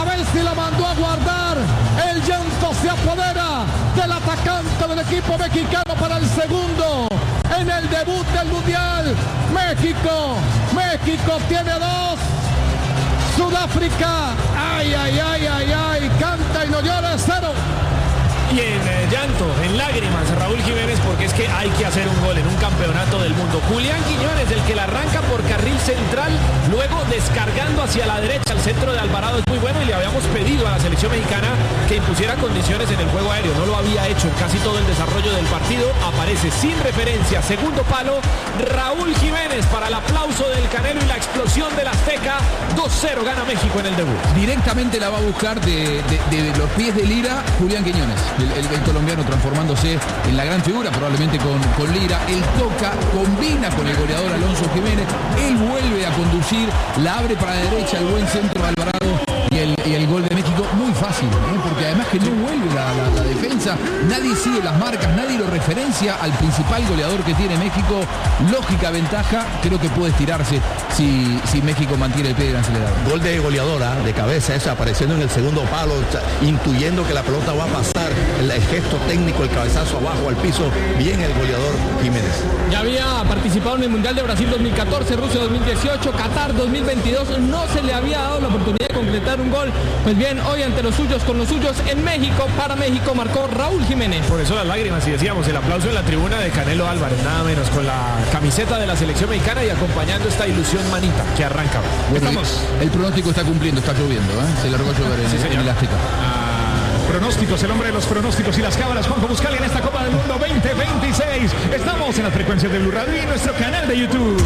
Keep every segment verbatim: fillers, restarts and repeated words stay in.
otra vez y la mandó a guardar. El llanto se apodera del atacante del equipo mexicano para el segundo en el debut del Mundial. México, México tiene dos. Sudáfrica, ay, ay, ay, ay, ay, canta y no llora, cero. Y en eh, llanto, en lágrimas, Raúl Jiménez, porque es que hay que hacer un gol en un campeonato del mundo. Julián Quiñones, el que la arranca por carril central, luego descargando hacia la derecha. El centro de Alvarado es muy bueno y le habíamos pedido a la selección mexicana que impusiera condiciones en el juego aéreo. No lo había hecho en casi todo el desarrollo del partido. Aparece sin referencia, segundo palo, Raúl Jiménez para el aplauso del Canelo y la explosión del Azteca. dos cero gana México en el debut. Directamente la va a buscar de, de, de los pies de Lira, Julián Quiñones. El, el, el colombiano transformándose en la gran figura, probablemente con, con Lira. Él toca, combina con el goleador Alonso Jiménez. Él vuelve a conducir, la abre para la derecha, el buen centro de Alvarado. Y el, y el gol de México muy fácil, ¿eh? Porque además que no vuelve la, la, la defensa, nadie sigue las marcas, nadie lo referencia al principal goleador que tiene México. Lógica ventaja, creo que puede estirarse si, si México mantiene el pie del acelerador. Gol de goleadora, de cabeza, eso, apareciendo en el segundo palo, intuyendo que la pelota va a pasar, el, el gesto técnico, el cabezazo abajo al piso, bien el goleador Jiménez. Ya había participado en el Mundial de Brasil dos mil catorce, Rusia dos mil dieciocho, Qatar dos mil veintidós, no se le había dado la oportunidad de concretar un gol. Pues bien, hoy ante los suyos, con los suyos en México, para México marcó Raúl Jiménez. Por eso las lágrimas, y decíamos, el aplauso en la tribuna de Canelo Álvarez, nada menos, con la camiseta de la selección mexicana y acompañando esta ilusión manita que arranca. Bueno, Estamos... el, el pronóstico está cumpliendo, está lloviendo, ¿eh? Se largó a llover en, sí, en el Azteca. Ah, pronósticos, el hombre de los pronósticos y las cábalas, Juanjo Buscalia, en esta Copa del Mundo veinte veintiséis. Estamos en las frecuencias de Blue Radio y nuestro canal de YouTube.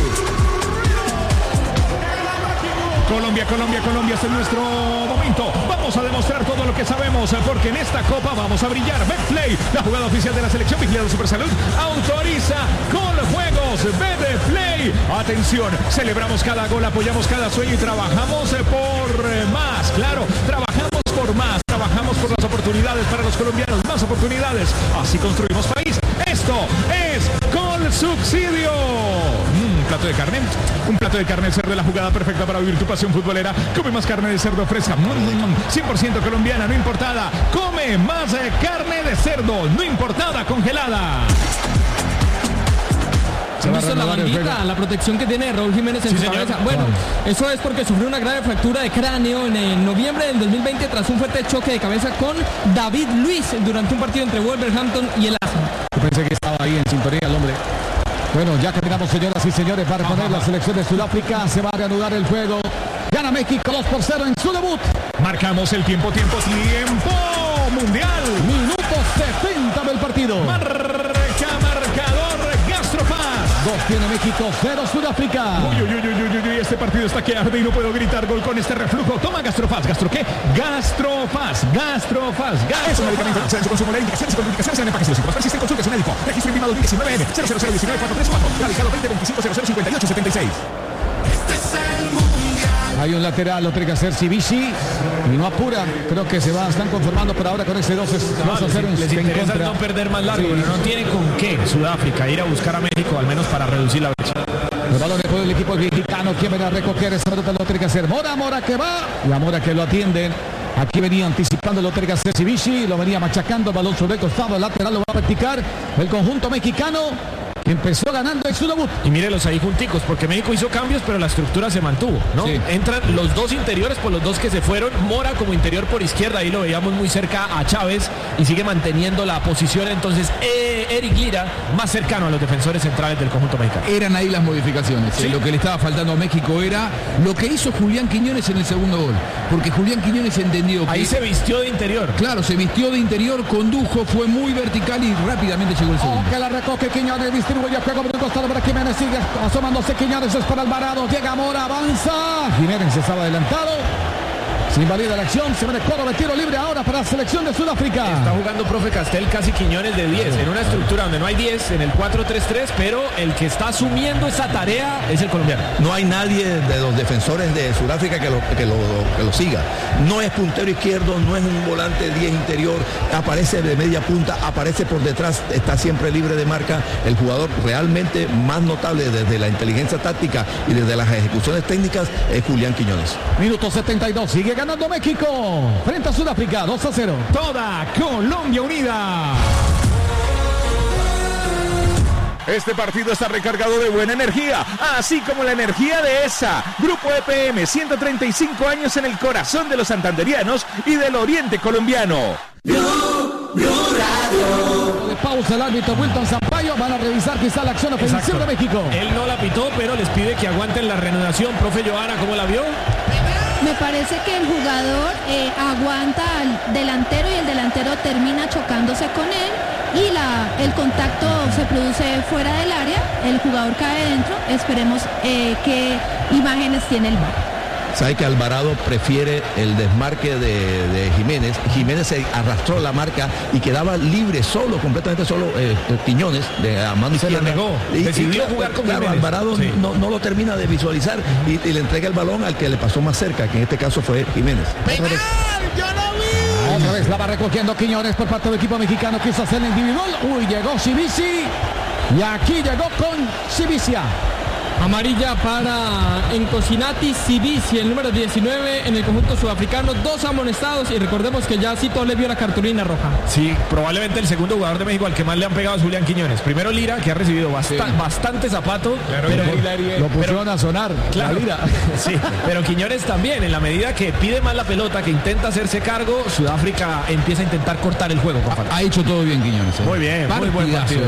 Colombia, Colombia, Colombia, este es nuestro momento. Vamos a demostrar todo lo que sabemos, porque en esta Copa vamos a brillar. Betplay, la jugada oficial de la selección, vigilado Supersalud, autoriza con juegos. Betplay, atención, celebramos cada gol, apoyamos cada sueño y trabajamos por más. Claro, trabajamos por más, trabajamos por las oportunidades para los colombianos, más oportunidades. Así construimos país. Esto es Col Subsidio. Mm, plato de carne, un plato de carne de cerdo, la jugada perfecta para vivir tu pasión futbolera. Come más carne de cerdo fresca, cien por ciento colombiana, no importada. Come más carne de cerdo, no importada, congelada. ¿Han visto la bandita, la protección que tiene Raúl Jiménez en sí, su cabeza? Bueno, eso es porque sufrió una grave fractura de cráneo en, en noviembre del dos mil veinte tras un fuerte choque de cabeza con David Luiz durante un partido entre Wolverhampton y el Arsenal. Yo pensé que estaba ahí en sintonía el hombre. Bueno, ya terminamos, señoras y señores, para poner la selección de Sudáfrica. Se va a reanudar el juego. Gana México dos por cero en su debut. Marcamos el tiempo, tiempo, tiempo mundial. Minuto setenta del partido. Marca marcador Gastrofaz. Dos tiene México, cero Sudáfrica. Uy, uy, uy, uy, uy, uy, este partido está que arde y no puedo gritar gol con este reflujo. Toma Gastrofaz. ¿Gastro qué? Gastrofaz. Gastrofaz. Gastrofaz. Es un medicamento. Se su consumo, la indicaciones y contraindicaciones en el empaque. Si existen consultas en médico. Registro intimado diecinueve M cero cero cero diecinueve cuatro tres cuatro. Radicado veinte veinticinco cero cero cincuenta y ocho setenta y seis. Este es el mundial. Hay un lateral, lo tiene que hacer Sibishi y no apura. Creo que se va, están conformando por ahora con ese dos a cero. Les interesa no perder más largo, sí. Pero no tiene con qué Sudáfrica ir a buscar a México, al menos para reducir la brecha. El balón después del equipo mexicano, quien viene a recoger esa pelota, lo tiene que hacer Mora, Mora que va, y a Mora que lo atienden. Aquí venía anticipando, lo tiene que hacer Sibishi, lo venía machacando, balón sobre el costado, el lateral lo va a practicar el conjunto mexicano. Empezó ganando en su debut. Y mírelos ahí junticos, porque México hizo cambios, pero la estructura se mantuvo, ¿no? Sí. Entran los dos interiores por los dos que se fueron. Mora como interior por izquierda, ahí lo veíamos muy cerca a Chávez y sigue manteniendo la posición. Entonces, eh, Eric Lira más cercano a los defensores centrales del conjunto mexicano. Eran ahí las modificaciones. ¿Sí? Eh, lo que le estaba faltando a México era lo que hizo Julián Quiñones en el segundo gol. Porque Julián Quiñones entendió que... Ahí se vistió de interior. Claro, se vistió de interior, condujo, fue muy vertical y rápidamente llegó el segundo. Oh, que la recoge Quiñones, distribuye el juego por el costado para Jiménez, sigue asomándose Quiñones, es para Alvarado, llega Mora, avanza. Jiménez estaba adelantado. Se invalida la acción, se ve el coro de tiro libre ahora para la selección de Sudáfrica. Está jugando profe Castel casi Quiñones de diez, en una estructura donde no hay diez, en el cuatro tres tres, pero el que está asumiendo esa tarea es el colombiano. No hay nadie de los defensores de Sudáfrica que lo, que lo, que lo siga. No es puntero izquierdo, no es un volante diez interior, aparece de media punta, aparece por detrás, está siempre libre de marca. El jugador realmente más notable desde la inteligencia táctica y desde las ejecuciones técnicas es Julián Quiñones. Minuto setenta y dos, sigue ganando México frente a Sudáfrica, dos a cero. Toda Colombia unida. Este partido está recargado de buena energía, así como la energía de esa. Grupo E P M, ciento treinta y cinco años en el corazón de los santanderianos y del oriente colombiano. Blue, Blue Radio. De pausa el árbitro Wilton Sampaio, van a revisar quizá la acción ofensiva de México. Él no la pitó, pero les pide que aguanten la reanudación. Profe Johanna, ¿cómo la vio? Me parece que el jugador eh, aguanta al delantero y el delantero termina chocándose con él y la, el contacto se produce fuera del área, el jugador cae dentro. Esperemos eh, qué imágenes tiene el V A R. Sabe que Alvarado prefiere el desmarque de, de Jiménez. Jiménez se arrastró la marca y quedaba libre, solo, completamente solo, eh, Quiñones, de a mano izquierda. Se la negó, y, decidió y, jugar con claro, Jiménez. Alvarado sí. no, no lo termina de visualizar y, y le entrega el balón al que le pasó más cerca, que en este caso fue Jiménez. ¡Penal! ¡Yo lo vi! Otra vez la va recogiendo Quiñones por parte del equipo mexicano, quiso hacer el individual. Uy, llegó Sibisi y aquí llegó con Sibicia. Amarilla para Encosinati Sibisi, el número diecinueve en el conjunto sudafricano, dos amonestados y recordemos que ya Cito le vio la cartulina roja. Sí, probablemente el segundo jugador de México al que más le han pegado es Julián Quiñones. Primero Lira, que ha recibido basta sí. bastante zapato. Claro, pero, lo, lo pusieron pero, a sonar, claro, la Lira. Sí, pero Quiñones también, en la medida que pide más la pelota, que intenta hacerse cargo, Sudáfrica empieza a intentar cortar el juego. Ha, ha hecho todo bien Quiñones. ¿eh? Muy bien, muy buen partido.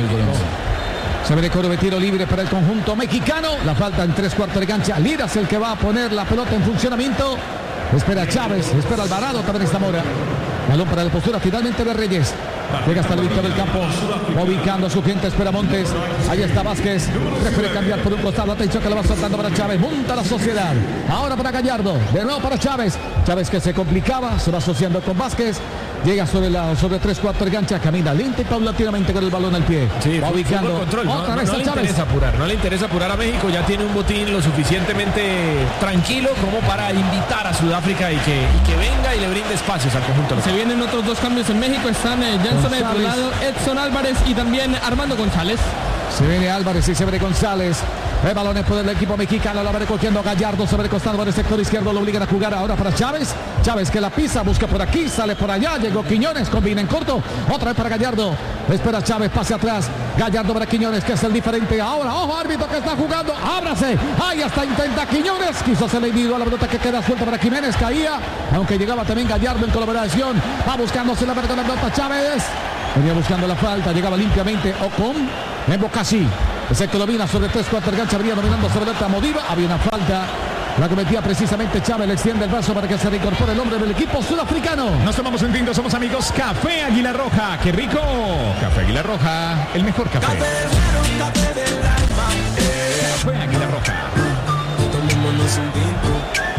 Se ve de coro de tiro libre para el conjunto mexicano. La falta en tres cuartos de cancha. Lira es el que va a poner la pelota en funcionamiento. Espera Chávez, espera Alvarado, también está Mora. Balón para la postura finalmente de Reyes. Llega hasta el víctor del campo, ubicando a su gente, espera Montes. Ahí está Vázquez, prefiere cambiar por un costado. Atención que lo va soltando para Chávez. Monta la sociedad. Ahora para Gallardo, de nuevo para Chávez. Chávez que se complicaba, se va asociando con Vázquez. Llega sobre la sobre tres cuartos de cancha, camina lenta y paulatinamente con el balón al pie. Sí, va ubicando. Control. No, Otra no, vez no, no le interesa apurar, no le interesa apurar a México. Ya tiene un botín lo suficientemente tranquilo como para invitar a Sudáfrica y que, y que venga y le brinde espacios al conjunto. Se vienen otros dos cambios en México. Están eh, Janson por lado, Edson Álvarez y también Armando González. Se viene Álvarez y se viene González. El balón es por el equipo mexicano, la va recogiendo Gallardo sobre el costado del sector izquierdo, lo obligan a jugar ahora para Chávez. Chávez que la pisa, busca por aquí, sale por allá, llegó Quiñones, combina en corto, otra vez para Gallardo. Espera Chávez, pase atrás, Gallardo para Quiñones, que es el diferente. Ahora, ojo, árbitro que está jugando, ábrase. Ahí hasta intenta Quiñones, quiso hacer el individual, la pelota que queda suelta para Jiménez, caía, aunque llegaba también Gallardo en colaboración. Va buscándose la pelota, la pelota Chávez. Venía buscando la falta, llegaba limpiamente Ocon, en Bocasí. Ese que domina sobre tres cuartos de cancha, venía dominando sobre la Modiva. Había una falta, la cometía precisamente Chávez, le extiende el brazo para que se reincorpore el hombre del equipo sudafricano. Nos tomamos un tinto, somos amigos. Café Águila Roja, qué rico. Café Águila Roja, el mejor café. Café, café del alma. Café Águila Roja. Tomémonos un tinto.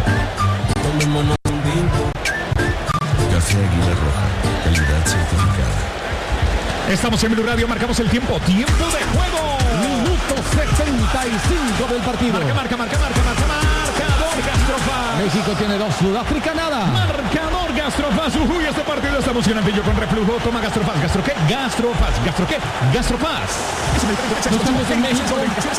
Tomémonos un tinto. Café Águila Roja, calidad certificada. Estamos en Blue Radio, marcamos el tiempo. Tiempo de juego. Minuto sesenta y cinco del partido. Marca, marca, marca, marca, marca, marcador Gastrofaz. México tiene dos, Sudáfrica nada. Marcador Gastrofaz. Uy, este partido está emocionante. Yo con reflujo. Toma Gastrofaz. ¿Gastro qué? Gastrofaz. ¿Gastro qué? Gastrofaz. Estamos en México.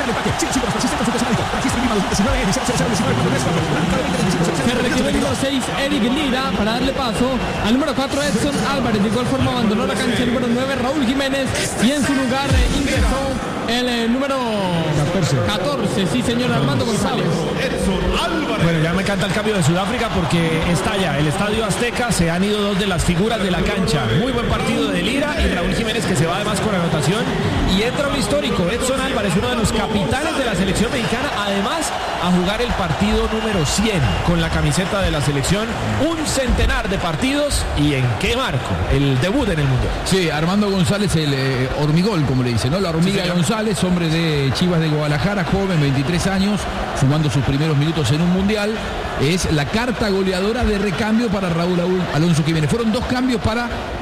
Se retiró el número seis, Eric Lira, para darle paso al número cuatro, Edson Álvarez. De igual forma abandonó la cancha el número nueve, Raúl Jiménez, y en su lugar eh, ingresó el eh, número catorce, sí señor, Armando González. Bueno, ya me encanta el cambio de Sudáfrica porque estalla el Estadio Azteca, se han ido dos de las figuras de la cancha. Muy buen partido de Lira y Raúl Jiménez, que se va además con anotación, y entra un histórico, Edson Álvarez, uno de los capitanes de la selección mexicana, además a jugar el partido número cien con la camiseta de la selección, un centenar de partidos. ¿Y en qué marco? El debut en el mundo. Sí, Armando González, el eh, hormigol, como le dicen, ¿no? La hormiga sí, González, hombre de Chivas de Guadalajara, joven, veintitrés años, sumando sus primeros minutos en un mundial. Es la carta goleadora de recambio para Raúl Alonso Jiménez. Fueron dos cambios para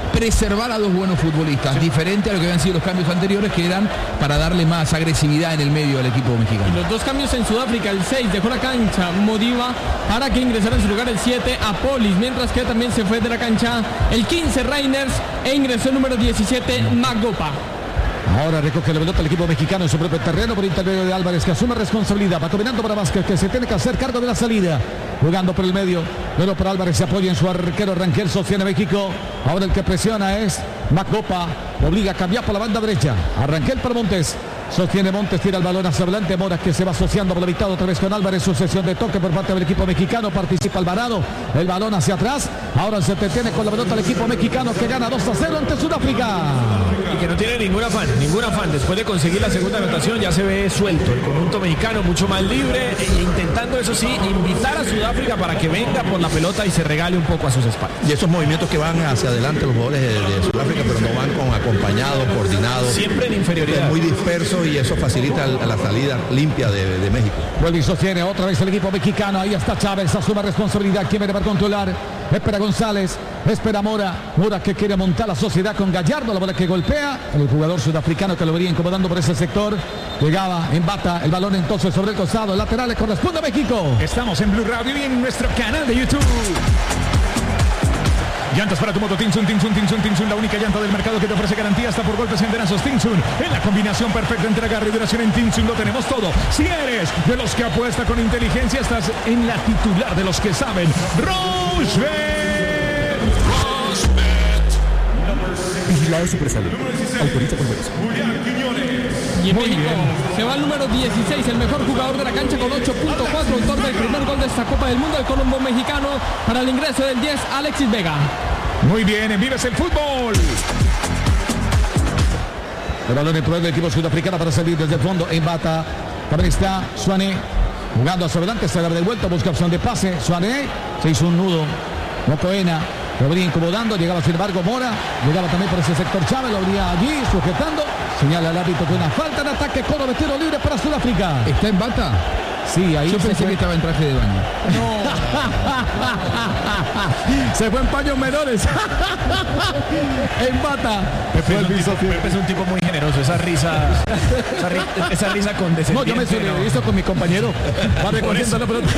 preservar a dos buenos futbolistas, sí. diferente a lo que habían sido los cambios anteriores, que eran para darle más agresividad en el medio al equipo mexicano. Y los dos cambios en Sudáfrica, el seis dejó la cancha Modiva para que ingresara en su lugar el siete Apolis, mientras que también se fue de la cancha el quince Reiners e ingresó el número diecisiete Magopa. Ahora recoge la pelota el equipo mexicano en su propio terreno por intermedio de Álvarez, que asume responsabilidad. Va combinando para Vázquez, que se tiene que hacer cargo de la salida. Jugando por el medio. Luego por Álvarez se apoya en su arquero Rangel, sostiene México. Ahora el que presiona es Macopa. Obliga a cambiar por la banda derecha. A Rangel para Montes. Sostiene Montes, tira el balón hacia adelante. Mora, que se va asociando por la mitad otra vez con Álvarez. Sucesión de toque por parte del equipo mexicano. Participa Alvarado. El balón hacia atrás. Ahora se detiene con la pelota el equipo mexicano, que gana dos a cero ante Sudáfrica. Y que no tiene ningún afán, ningún afán. Después de conseguir la segunda anotación ya se ve suelto. El conjunto mexicano mucho más libre e intentando, eso sí, invitar a Sudáfrica para que venga por la pelota y se regale un poco a sus espaldas. Y esos movimientos que van hacia adelante los jugadores de, de Sudáfrica, pero no van con acompañados, coordinados. Siempre en inferioridad. Muy dispersos, y eso facilita la salida limpia de, de México. Vuelve y sostiene otra vez el equipo mexicano. Ahí está Chávez, asuma responsabilidad. ¿Quién viene para controlar? Espera González, espera Mora. Mora, que quiere montar la sociedad con Gallardo. La bola que golpea el jugador sudafricano, que lo vería incomodando por ese sector. Llegaba, embata el balón entonces sobre el costado. Lateral le corresponde a México. Estamos en Blue Radio y en nuestro canal de YouTube. Llantas para tu moto Tinsun, Tinsun, Tinsun, Tinsun, la única llanta del mercado que te ofrece garantía hasta por golpes y enterazos. Tinsun, en la combinación perfecta entre agarre y duración. En Tinsun lo tenemos todo. Si eres de los que apuesta con inteligencia, estás en la titular de los que saben. Rochebet. Vigilado Supersalud. Autoriza con juegos. Y en México se va el número dieciséis, el mejor jugador de la cancha con ocho punto cuatro, autor del primer gol de esta Copa del Mundo, el colombo mexicano. Para el ingreso del diez, Alexis Vega. Muy bien, en Vives el Fútbol. El balón en poder del equipo sudafricano para salir desde el fondo. Embata. También está Suane jugando hacia adelante, se da de vuelta, busca opción de pase. Suane se hizo un nudo. Mocoena lo venía incomodando, llegaba sin embargo Mora, llegaba también por ese sector Chávez, lo venía allí sujetando. Señala el árbitro que una falta de ataque, coro de tiro libre para Sudáfrica. ¿Está en bata? Sí, ahí yo pensé fue... que estaba en traje de baño. No. Se fue en paños menores. En bata. Pepe es, un tipo, Pepe es un tipo muy generoso. Esa risa, esa, ri, esa risa condescendiente. No, yo me solidarizo no. con mi compañero. Va recogiendo la pelota.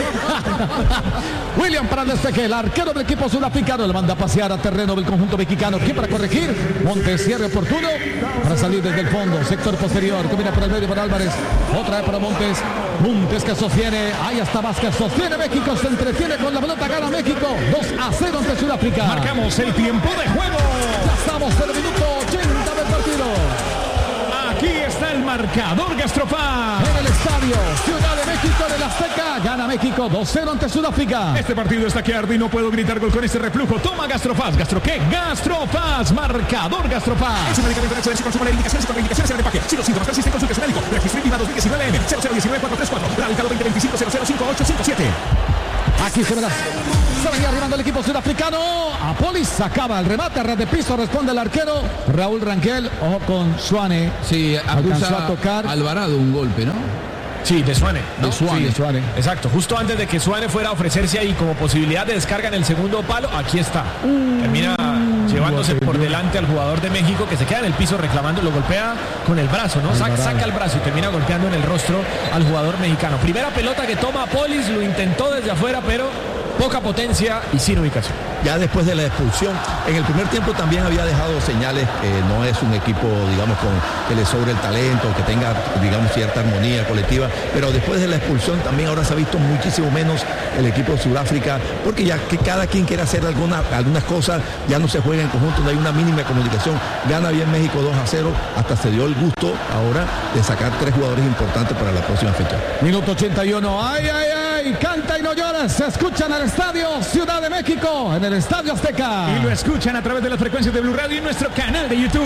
William para el despeje. El arquero del equipo sudafricano le manda a pasear a terreno del conjunto mexicano. ¿Quién para corregir? Montes, cierre oportuno para salir desde el fondo. Sector posterior. Combina por el medio para Álvarez. Otra vez para Montes. Montes que sostiene. Ahí está Vázquez. Sostiene México. Se entretiene con la pelota. Gana México. dos a cero ante Sudáfrica. Marcamos el tiempo de juego. Ya estamos en el minuto ochenta del partido. Aquí está el marcador, Gastrofaz. En el estadio Ciudad de México del Azteca. Gana México dos cero ante Sudáfrica. Este partido está que arde y no puedo gritar gol con este reflujo. Toma Gastrofaz. ¿Gastro qué? Gastrofaz. Marcador Gastrofaz. Es un medicamento de excelencia. Consumo de indicaciones y contraindicaciones en el empaque. Si los síntomas persisten, consulte a su médico. Registro INVIMA dos mil diecinueve M cero cero uno nueve cuatro tres cuatro. Radicado veinte veinticinco cero cero cinco ocho cinco siete. Aquí se verá. Se venía arribando el equipo sudafricano. Apolis sacaba el remate, a ras de piso, responde el arquero Raúl Rangel. Ojo con Suane. Sí, alcanzó a tocar Alvarado un golpe, ¿no? Sí, de Suane, ¿no? De Suane. Sí, de Suane. Exacto, justo antes de que Suane fuera a ofrecerse ahí como posibilidad de descarga en el segundo palo, aquí está. Termina llevándose por delante al jugador de México, que se queda en el piso reclamando, lo golpea con el brazo, ¿no? Saca, saca el brazo y termina golpeando en el rostro al jugador mexicano. Primera pelota que toma Polis, lo intentó desde afuera, pero poca potencia y sin ubicación. Ya después de la expulsión, en el primer tiempo también había dejado señales que no es un equipo, digamos, con que le sobre el talento, que tenga, digamos, cierta armonía colectiva, pero después de la expulsión también ahora se ha visto muchísimo menos el equipo de Sudáfrica, porque ya que cada quien quiere hacer alguna, algunas cosas, ya no se juega en conjunto, no hay una mínima comunicación. Gana bien México dos a cero, hasta se dio el gusto ahora de sacar tres jugadores importantes para la próxima fecha. Minuto ochenta y uno, ay, ay, ay, canta y no llores, se escuchan al estadio Ciudad de México, en el Estadio Azteca. Y lo escuchan a través de las frecuencias de Blue Radio y nuestro canal de YouTube.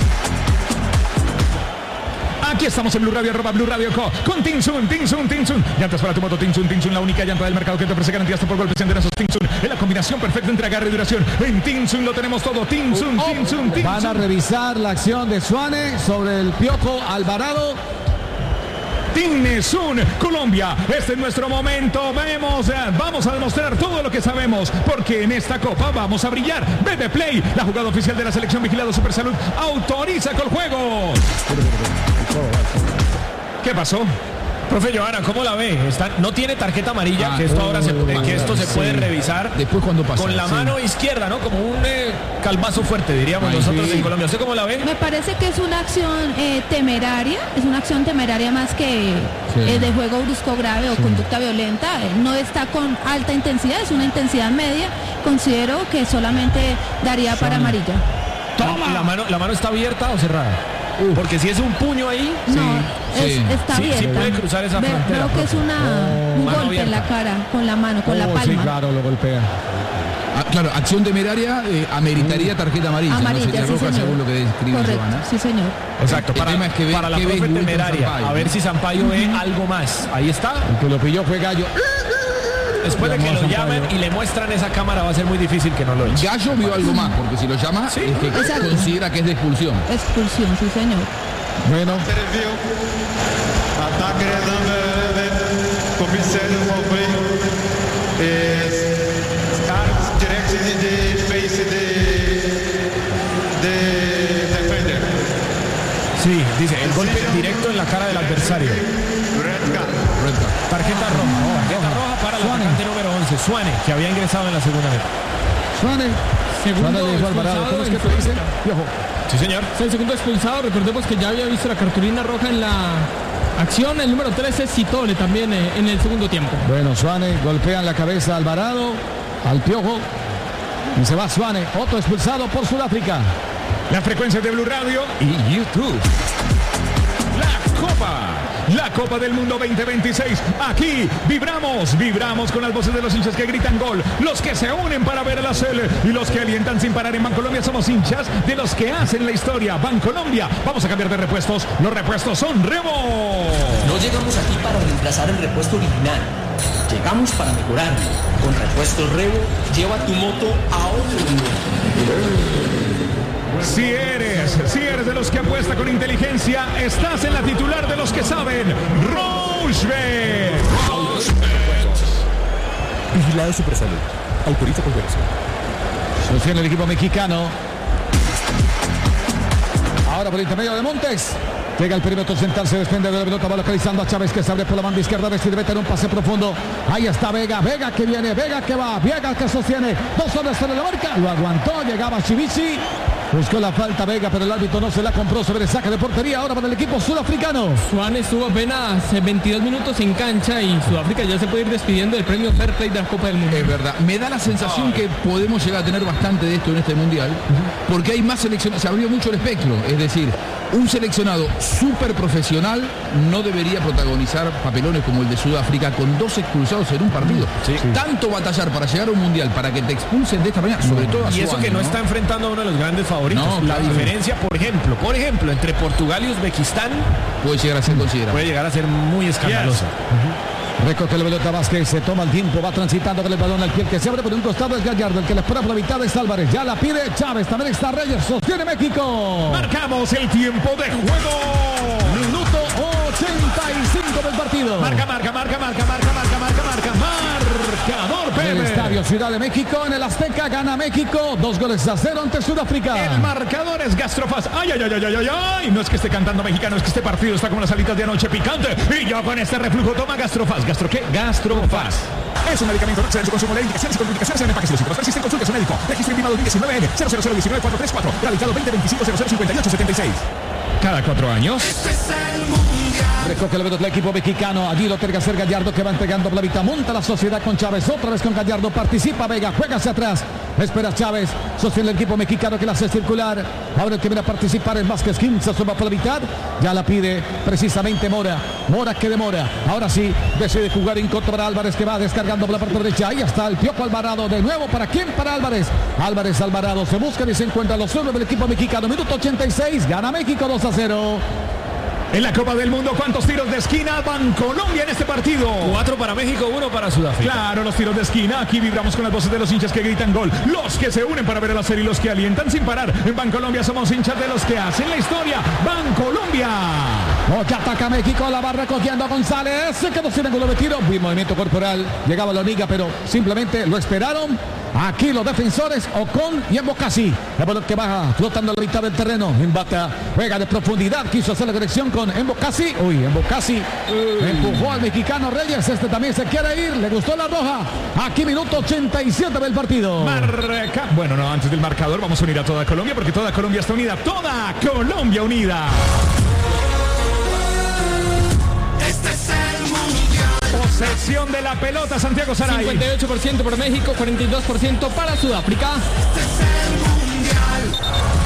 Aquí estamos en Blue Radio, arroba Blue Radio Co. Con Tinsun, Tinsun, Tinsun. Llantas para tu moto, Tinsun, Tinsun, la única llanta del mercado que te ofrece garantía hasta por golpes y enderezos. Tinsun, en la combinación perfecta entre agarre y duración. En Tinsun lo tenemos todo. Tinsun, oh, Tinsun, Tinsun. Van a revisar la acción de Suane sobre el Piojo Alvarado. Tinnesun, Colombia. Este es nuestro momento. Vemos, eh, vamos a demostrar todo lo que sabemos, porque en esta copa vamos a brillar. B B Play, la jugada oficial de la selección vigilado Supersalud, autoriza con juego. ¿Qué pasó? Profe Johanna, ¿cómo la ve? Está, no tiene tarjeta amarilla, ah, que esto oh, ahora se, oh, que esto se sí. puede revisar. Después cuando pasa. Con la sí. mano izquierda, ¿no? Como un eh, calvazo fuerte, diríamos Ay, nosotros sí. en Colombia. ¿Usted cómo la ve? Me parece que es una acción eh, temeraria, es una acción temeraria más que sí. eh, de juego brusco grave o sí. conducta violenta. No está con alta intensidad, es una intensidad media. Considero que solamente daría para amarilla. Toma. ¿La mano, la mano está abierta o cerrada? Uh, Porque si es un puño ahí, no, sí, es, sí. está sí, abierta. sí puede cruzar esa Ve, frontera. Creo que es una, oh, un golpe abierta. en la cara, con la mano, con oh, la palma. Sí, claro, lo golpea. Ah, claro, acción temeraria eh, ameritaría tarjeta amarilla, amarilla no sería sí, roja señor. según lo que describe Correcto, Giovanna. sí señor. Exacto, para, es que ve, para la que profe ve temeraria, Sampaio, a ver ¿no? si Sampaio uh-huh. ve algo más. Ahí está. El que lo pilló fue Gallo. Después de que lo llamen y le muestran esa cámara va a ser muy difícil que no lo eche. Gallo vio algo más, porque si lo llama sí. es que Exacto. considera que es de expulsión. Expulsión, sí señor. Bueno. Ataque de comisario Mowbray direct in the face de de defender. Sí, dice el golpe directo en la cara del adversario. Tarjeta roja, tarjeta roja para el atacante número once, Suane, que había ingresado en la segunda meta. Suane, segundo expulsado. ¿Cómo es que te dicen? Sí, señor. Es el segundo expulsado. Recordemos que ya había visto la cartulina roja en la acción. El número trece, Citole, también eh, en el segundo tiempo. Bueno, Suane golpea en la cabeza a Alvarado, al Piojo. Y se va Suane, otro expulsado por Sudáfrica. La frecuencia de Blue Radio y YouTube. La Copa. La Copa del Mundo veinte veintiséis. Aquí vibramos, vibramos con las voces de los hinchas que gritan gol. Los que se unen para ver a la Cele y los que alientan sin parar en Bancolombia. Somos hinchas de los que hacen la historia. Bancolombia. Vamos a cambiar de repuestos. Los repuestos son Revo. No llegamos aquí para reemplazar el repuesto original. Llegamos para mejorarlo. Con repuestos Revo, lleva tu moto a otro nivel. Si eres, si eres de los que apuesta con inteligencia, estás en la titular de los que saben. Rochebet. Vigilado Supersalud. Autoriza con versión. Sostiene el equipo mexicano. Ahora por el intermedio de Montes. Llega el perímetro central, se desprende de la pelota, va localizando a Chávez que se abre por la banda izquierda, decide meter un pase profundo. Ahí está Vega, Vega que viene, Vega que va, Vega que sostiene. Dos hombres sobre la marca, lo aguantó, llegaba Chivici. Buscó la falta Vega, pero el árbitro no se la compró sobre el saque de portería. Ahora para el equipo sudafricano. Suárez estuvo apenas veintidós minutos en cancha y Sudáfrica ya se puede ir despidiendo del premio Fair Play de la Copa del Mundo. Es verdad. Me da la sensación Ay. que podemos llegar a tener bastante de esto en este Mundial, uh-huh. porque hay más seleccionados. Se abrió mucho el espectro. Es decir, un seleccionado súper profesional no debería protagonizar papelones como el de Sudáfrica con dos expulsados en un partido. Sí, sí. Tanto batallar para llegar a un Mundial, para que te expulsen de esta manera, sobre todo a Y eso año, que no, ¿no? está enfrentando a uno de los grandes favoritos. No, la claro. diferencia, por ejemplo, por ejemplo, entre Portugal y Uzbekistán puede llegar a ser considerable. Puede llegar a ser muy escandalosa. Yes. Uh-huh. Recoge la pelota Vázquez, se toma el tiempo, va transitando con el balón al pie, que se abre por un costado es Gallardo, el que le espera por la mitad es Álvarez, ya la pide Chávez, también está Reyes, sostiene México. Marcamos el tiempo de juego. Minuto ochenta y cinco del partido. Marca, marca, marca, marca, marca, marca, marca, marca, marcador, Pepe. En el estadio Ciudad de México, en el Azteca, gana México, dos goles a cero ante Sudáfrica. El marcador es Gastrofaz. Ay, ay, ay, ay, ay, ay. No es que esté cantando mexicano, es que este partido está como las alitas de anoche picante. Y yo con este reflujo toma Gastrofaz. ¿Gastro qué? Gastrofaz. Es un medicamento en su consumo de indicaciones y contraindicaciones en empaques. Si los síntomas persisten, consulte a su médico. Registro intimado diecinueve N cero cero cero uno nueve cuatro tres cuatro. Radicado veinte veinticinco cero cero cincuenta y ocho setenta y seis. Cada cuatro años. Recoge la pelota el equipo mexicano. Allí lo tiene que hacer Gallardo, que va entregando Plavita. Monta la sociedad con Chávez. Otra vez con Gallardo. Participa Vega. Juega hacia atrás. Espera Chávez. Sostiene el equipo mexicano que la hace circular. Ahora el que viene a participar es Vázquez. quince suma por la mitad. Ya la pide precisamente Mora. Mora que demora. Ahora sí decide jugar en contra para Álvarez, que va descargando por la parte derecha. Ahí está el Piojo Alvarado. De nuevo para quién? Para Álvarez. Álvarez Alvarado. Se busca y se encuentra los hombres del equipo mexicano. Minuto ochenta y seis. Gana México dos a cero. En la Copa del Mundo, ¿cuántos tiros de esquina van Colombia en este partido? Cuatro para México, uno para Sudáfrica. Claro, los tiros de esquina. Aquí vibramos con las voces de los hinchas que gritan gol. Los que se unen para ver a la serie y los que alientan sin parar. En Bancolombia somos hinchas de los que hacen la historia. Bancolombia. Oh, que ataca México, la va recogiendo González. Se quedó sin ángulo de tiro. Vi movimiento corporal. Llegaba la hormiga, pero simplemente lo esperaron. Aquí los defensores, Ocon y Embocasi. El balón que baja flotando a la mitad del terreno. Embata, juega de profundidad. Quiso hacer la dirección con Embocasi. Uy, Embocasi uh. empujó al mexicano Reyes. Este también se quiere ir. Le gustó la roja. Aquí minuto ochenta y siete del partido. Marca. Bueno, no, antes del marcador vamos a unir a toda Colombia porque toda Colombia está unida. Toda Colombia unida. Posesión de la pelota, Santiago Saray. cincuenta y ocho por ciento para México, cuarenta y dos por ciento para Sudáfrica. Este es el mundial.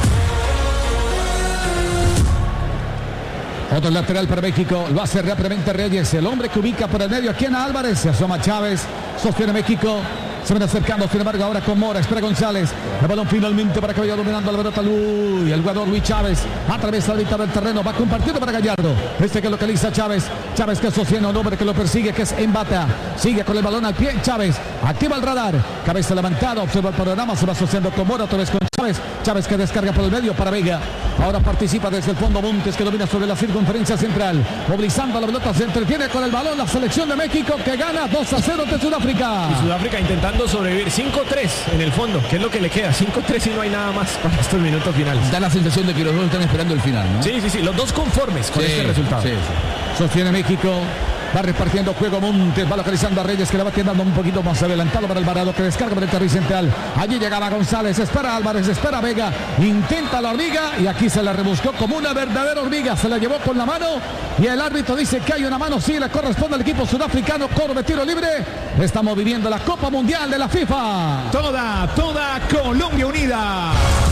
Otro lateral para México, lo hace rápidamente Reyes, el hombre que ubica por el medio aquí en Álvarez, se asoma Chávez, sostiene México. Se van acercando, sin embargo, ahora con Mora, espera González. El balón finalmente para que vaya dominando la pelota. Uy, el jugador Luis Chávez atraviesa la mitad del terreno, va compartido para Gallardo. Este que localiza a Chávez. Chávez que sostiene a un hombre que lo persigue, que es Embata. Sigue con el balón al pie, Chávez. Activa el radar. Cabeza levantada, observa el panorama, se va asociando con Mora, otra vez con Chávez. Chávez que descarga por el medio para Vega. Ahora participa desde el fondo Montes, que domina sobre la circunferencia central. Movilizando la pelota, se entretiene con el balón la selección de México, que gana dos a cero de Sudáfrica. Y Sudáfrica intentando sobrevivir cinco tres en el fondo, que es lo que le queda, cinco tres y no hay nada más para estos minutos finales. Da la sensación de que los dos están esperando el final, ¿no? Sí, sí, sí, los dos conformes con sí, este resultado. Sí, sí. Sostiene México, va repartiendo juego Montes, va localizando a Reyes, que le va tirando un poquito más adelantado para Alvarado, que descarga por el territorio central. Allí llegaba González, espera Álvarez, espera Vega, intenta la hormiga y aquí se la rebuscó como una verdadera hormiga, se la llevó con la mano y el árbitro dice que hay una mano, sí, le corresponde al equipo sudafricano, cobro de tiro libre. Estamos viviendo la Copa Mundial de la FIFA. Toda, toda Colombia unida.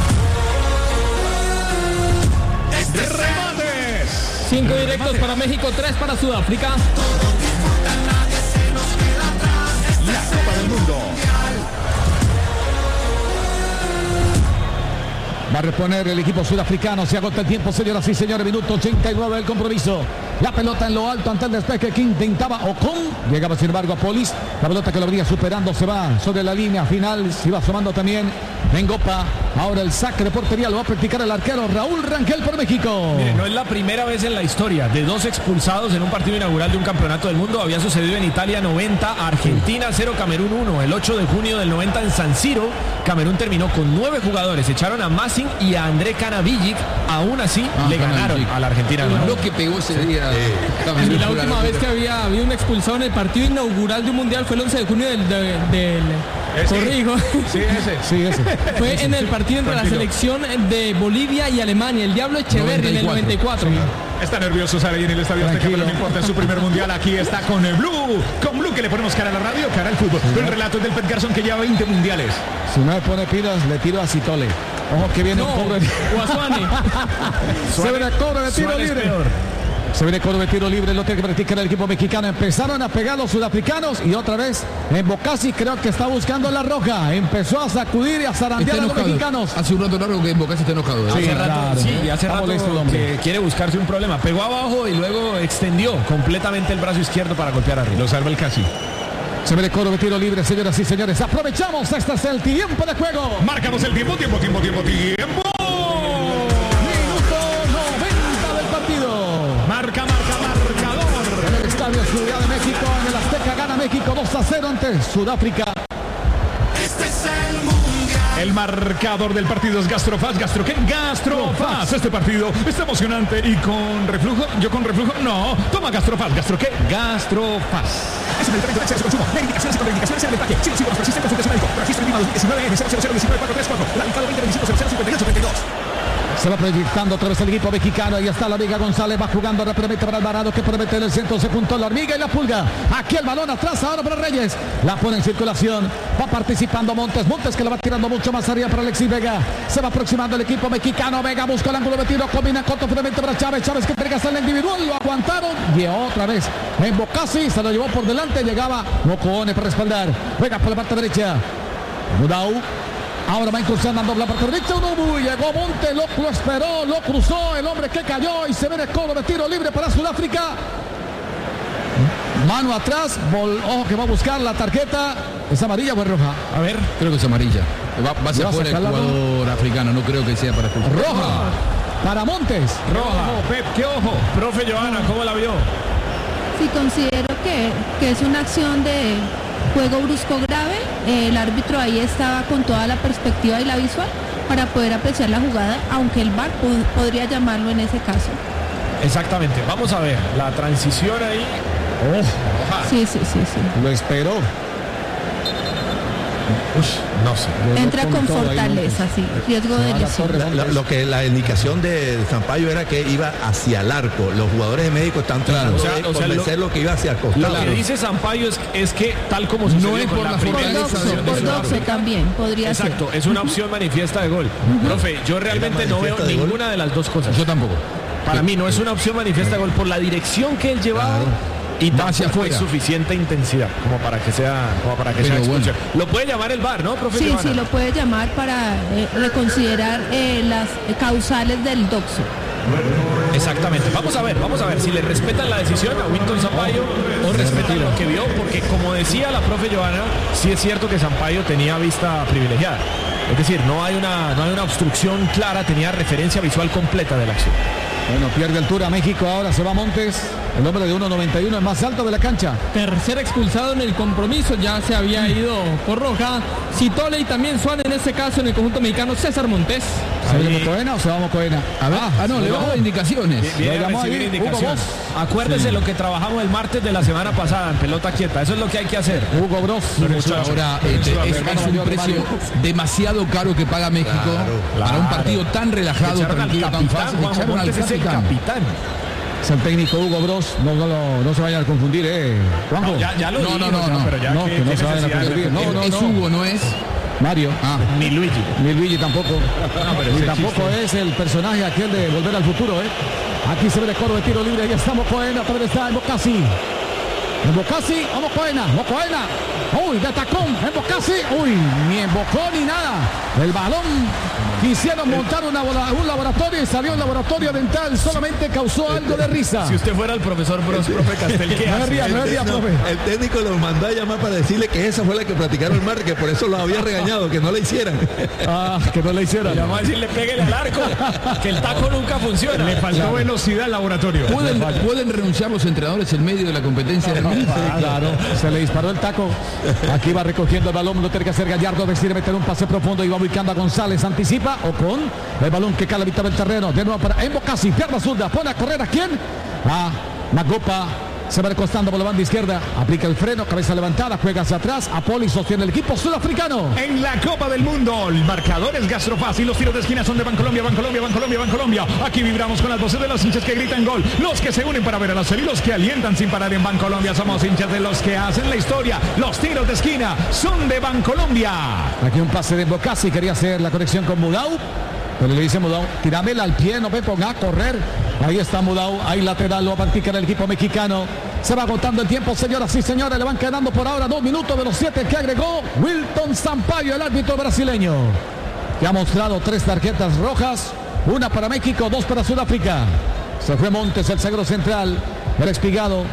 Este Remates. Cinco directos para México, tres para Sudáfrica. La Copa del Mundo. Va a reponer el equipo sudafricano. Se agota el tiempo, señoras y señores. Minuto ochenta y nueve del compromiso. La pelota en lo alto ante el despeje que intentaba Ocon. Llegaba sin embargo a Polis. La pelota que lo venía superando se va sobre la línea final. Se iba asomando también Mengopa. Ahora el saque de portería lo va a practicar el arquero Raúl Rangel por México. Mire, no es la primera vez en la historia de dos expulsados en un partido inaugural de un campeonato del mundo. Había sucedido en Italia noventa, Argentina cero, Camerún uno. El ocho de junio del noventa en San Siro, Camerún terminó con nueve jugadores. Echaron a Massing y a André Canavillic. Aún así ah, le ganaron sí. a la Argentina. ¿No? Lo que pegó ese día. Eh, y la última vez que había habido un expulsado en el partido inaugural de un mundial fue el once de junio del... del, del Eh, Corrijo. Sí, ese. Sí, ese. Fue en el partido entre Tranquilo. la selección de Bolivia y Alemania, el Diablo Echeverri en el noventa y cuatro. Sí. Está nervioso Saray en el estadio Azteca, pero no importa, en su primer mundial. Aquí está con el Blue. Con Blue que le ponemos cara a la radio, cara al fútbol. Sí. El relato es del Pet Garzón que lleva veinte mundiales. Si no me pone pilas, le tiro a Citole. Ojo que viene no, un cobro de... o a Suane. Se viene cobro de tiro libre. Se viene cobro de tiro libre, lo tiene que practicar el equipo mexicano. Empezaron a pegar los sudafricanos y otra vez Embocasi creo que está buscando la roja. Empezó a sacudir y a zarandear a los mexicanos. Hace un rato largo que Embocasi está enojado. ¿eh? Sí, hace rato, claro, sí, hace rato que quiere buscarse un problema. Pegó abajo y luego extendió completamente el brazo izquierdo para golpear arriba. Lo salva el casi. Se ve el cobro de tiro libre, señoras y señores. Aprovechamos, este es el tiempo de juego. Marcamos el tiempo, tiempo, tiempo, tiempo, tiempo. Minuto noventa del partido. Marca, marca, marcador. En el Estadio Ciudad de México, en el Azteca gana México dos a cero ante Sudáfrica. Este es el mundial. El marcador del partido es Gastrofaz. ¿Gastro qué? Gastrofaz. Este partido está emocionante y con reflujo. ¿Yo con reflujo? No. Toma Gastrofaz. ¿Gastro qué? Gastrofaz. Es un medicamento de exceso de consumo. La indicaciones y contraindicaciones en el empaque. Si los símbolos persisten, consulte a su médico. Registro Lima dos mil diecinueve N cero cero uno nueve cuatro tres cuatro. Radicado veinte veinticinco cero cero cincuenta y ocho treinta y dos. Se va proyectando otra vez el equipo mexicano. Ahí está la hormiga González. Va jugando rápidamente para Alvarado, que promete en el centro. Se juntó la hormiga y la pulga. Aquí el balón atrás ahora para Reyes. La pone en circulación. Va participando Montes. Montes que la va tirando mucho más arriba para Alexis Vega. Se va aproximando el equipo mexicano. Vega busca el ángulo de tiro. Combina corto finalmente para Chávez. Chávez que entrega hasta el individual. Lo aguantaron. Y otra vez Embocasi se lo llevó por delante. Llegaba Mocoone para respaldar. Vega por la parte derecha. Mudau. Ahora va incursionando la parte derecha. Uno, llegó Monte, lo, lo esperó, lo cruzó. El hombre que cayó y se ve el cobro de tiro libre para Sudáfrica. Mano atrás. Bol, ojo que va a buscar la tarjeta. ¿Es amarilla o es roja? A ver. Creo que es amarilla. Va, va hacia afuera el jugador africano. No creo que sea para expulsar. Roja. para Montes. Roja. Pep, qué ojo. Profe Johanna, ¿cómo la vio? Sí, considero que, que es una acción de juego brusco grave. Eh, el árbitro ahí estaba con toda la perspectiva y la visual para poder apreciar la jugada, aunque el V A R pod- podría llamarlo en ese caso. Exactamente. Vamos a ver la transición ahí. Oh, Sí, sí, sí, sí. lo esperó. Ush, no sé. Entra con todo ahí, fortaleza, sí. Riesgo de lesión. La- lo que la indicación de Sampaio era que iba hacia el arco. Los jugadores de México están tratando o sea, de o sea, convencerlo que iba hacia el Lo costado. que dice Sampaio es, es que tal como sucedió No es con por la la primera Por fortaleza decisión doxo, de por Sudáfrica. doxo también podría ser. Exacto, es una opción manifiesta de gol. Profe, yo realmente no veo manifiesta de gol? ninguna de las dos cosas. Yo tampoco. Para mí no es una opción manifiesta de gol por la dirección que él llevaba y Va hacia tampoco es afuera. suficiente intensidad como para que sea como para que Pero sea bueno. expulsión. Lo puede llamar el V A R, ¿no, profe Sí, Johanna? sí, lo puede llamar para eh, reconsiderar eh, las causales del doxo. Exactamente. Vamos a ver, vamos a ver si le respetan la decisión a Wilton Sampaio o respetan lo que vio, porque como decía la profe Johanna, sí es cierto que Sampaio tenía vista privilegiada. Es decir, no hay una, no hay una obstrucción clara, tenía referencia visual completa de la acción. Bueno, pierde altura México, ahora se va Montes. El hombre de uno noventa y uno, el más alto de la cancha. Tercer expulsado en el compromiso, ya se había ido por roja. Citole y también Suárez en este caso en el conjunto mexicano, César Montes. ¿Se va Mocoena o se va Mocoena? A ver, ah, no, le va a dar indicaciones. Viene Lo a llamó recibir ahí, indicaciones. Hugo Acuérdese lo que trabajamos el martes de la semana pasada en pelota quieta. Eso es lo que hay que hacer. Hugo Bros. Ahora este, es, es un precio demasiado caro que paga México para un partido tan relajado, Echaron al tranquilo, tan capitán, fácil. Juan Echaron al Montes es el capitán. capitán. Es el técnico Hugo Bros. No, no, no, no se vayan a confundir, eh. Juanjo. No, ya, ya lo No, dijo, no, no, ya, no. pero ya No, que, que no qué se vayan a necesidad de confundir. No, repetir. no, Es no. Hugo, no es. Mario. Ah, Ni Luigi. Ni Luigi tampoco. pero Ni ese tampoco chiste. es el personaje aquel de Volver al Futuro, ¿eh? Aquí se ve de coro de tiro libre. Ya estamos Coena. También está en Bocasi. En Bocasi. Vamos Coena. Mocoena. Uy, de tacón. En Bocasi. Uy, ni embocó ni nada. El balón. Quisieron montar una, un laboratorio y salió un laboratorio dental. Solamente causó algo de risa. Si usted fuera el profesor Bros, profe Castel, ¿qué No me hace? ría, no me ría, No, profe. el técnico los mandó a llamar para decirle que esa fue la que platicaron el martes, que por eso los había regañado, que no la hicieran. Ah, que no le hicieran. Llamó a decirle, pégale al arco, que el taco nunca funciona. Le faltó velocidad al laboratorio. ¿Pueden, ¿Pueden renunciar los entrenadores en medio de la competencia de mí? Claro, se le disparó el taco. Aquí va recogiendo el balón, lo tiene que hacer Gallardo, decide meter un pase profundo y va ubicando a González, anticipa o con el balón que cae a la mitad del terreno, de nuevo para Embocasi, pierna zurda, pone a correr a quién, a Magopa, se va recostando por la banda izquierda, aplica el freno, cabeza levantada, juega hacia atrás, Apoli sostiene el equipo sudafricano. En la Copa del Mundo, el marcador es Gastrofácil, los tiros de esquina son de Bancolombia, Bancolombia, Bancolombia, Bancolombia. Aquí vibramos con las voces de los hinchas que gritan gol, los que se unen para ver a la serie, los que alientan sin parar en Bancolombia. Somos hinchas de los que hacen la historia. Los tiros de esquina son de Bancolombia. Aquí un pase de Embocasi, quería hacer la conexión con Mudau, pero le dice Mudau, tirámela al pie, no me ponga a correr. Ahí está Mudau, ahí lateral, lo va a practicar el equipo mexicano. Se va agotando el tiempo, señoras y señores, le van quedando por ahora dos minutos de los siete que agregó Wilton Sampaio, el árbitro brasileño, que ha mostrado tres tarjetas rojas, una para México, dos para Sudáfrica. Se fue Montes, el zaguero central, el Espigado,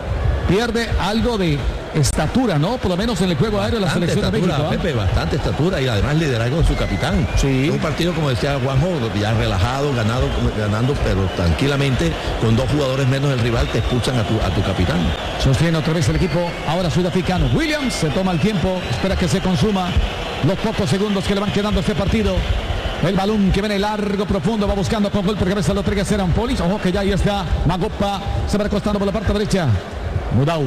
pierde algo de estatura, ¿no? Por lo menos en el juego aéreo de la Bastante selección de estatura, México. ¿eh? Pepe, bastante estatura y además liderazgo de su capitán. Sí. Es un partido, como decía Juanjo, ya relajado, ganado, ganando, pero tranquilamente, con dos jugadores menos del rival, te expulsan a tu, a tu capitán. Sostiene otra vez el equipo ahora sudafricano. Williams se toma el tiempo, espera que se consuma los pocos segundos que le van quedando a este partido. El balón que viene largo, profundo, va buscando con golpe de cabeza, lo tiene que hacer Ampolis. Ojo que ya ahí está Magopa, se va recostando por la parte derecha. Mudau,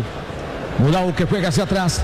Mudau que juega hacia atrás.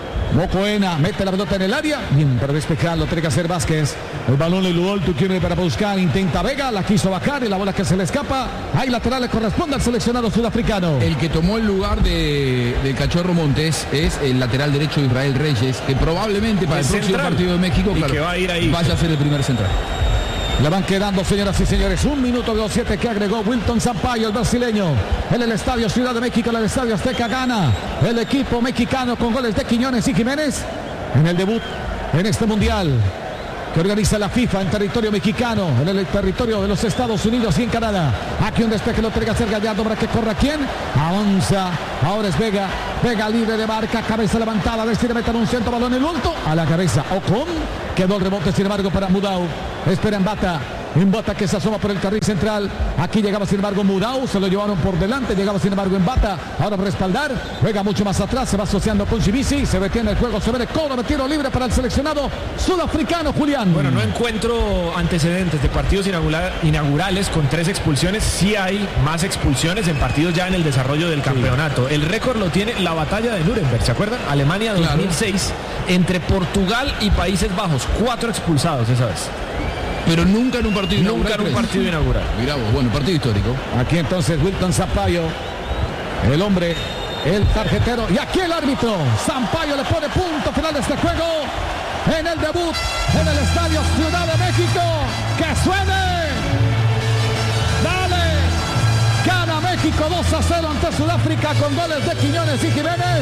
Mocoena mete la pelota en el área. Bien, para despejar lo tiene que hacer Vázquez. El balón de Luoltu tiene para buscar. Intenta Vega, la quiso bajar y la bola que se le escapa. Ahí lateral le corresponde al seleccionado sudafricano. El que tomó el lugar de, del Cachorro Montes es el lateral derecho Israel Reyes, que probablemente para el, El próximo central. partido de México, Y claro, que va a ir ahí. vaya a ser el primer central. Le van quedando, señoras y señores, un minuto de los siete que agregó Wilton Sampaio, el brasileño. En el Estadio Ciudad de México, en el Estadio Azteca, gana el equipo mexicano con goles de Quiñones y Jiménez en el debut en este mundial que organiza la FIFA en territorio mexicano, en el territorio de los Estados Unidos y en Canadá. Aquí un despeje lo tiene que hacer Gallardo para que corra quién. Avanza, ahora es Vega. Vega libre de marca, cabeza levantada, decide meter un centro, balón en el alto, a la cabeza. Ocon, quedó el rebote sin embargo para Mudau. Espera en bata. Mbata que se asoma por el carril central. Aquí llegaba sin embargo Mudau, se lo llevaron por delante, llegaba sin embargo Mbata, ahora para respaldar, juega mucho más atrás, se va asociando con Shibisi, se detiene el juego, se ve de cobro de tiro libre para el seleccionado sudafricano, Julián. Bueno, no encuentro antecedentes de partidos inaugura- inaugurales con tres expulsiones. Sí hay más expulsiones en partidos ya en el desarrollo del campeonato. El récord lo tiene la batalla de Nuremberg, ¿se acuerdan? Alemania dos mil seis, entre Portugal y Países Bajos, cuatro expulsados esa vez. Pero nunca en un partido inaugural. Nunca en un partido inaugural. Mirá vos, bueno, partido histórico. Aquí entonces Wilton Sampaio, el hombre, el tarjetero, y aquí el árbitro. Sampaio le pone punto final de este juego en el debut en el Estadio Ciudad de México. ¡Que suene! ¡Dale! Gana México dos a cero ante Sudáfrica con goles de Quiñones y Jiménez.